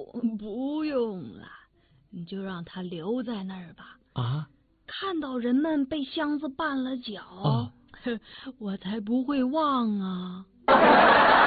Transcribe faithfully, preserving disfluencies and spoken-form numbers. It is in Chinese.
不用了，你就让他留在那儿吧。 啊？ 看到人们被箱子绊了脚， 啊我才不会忘啊。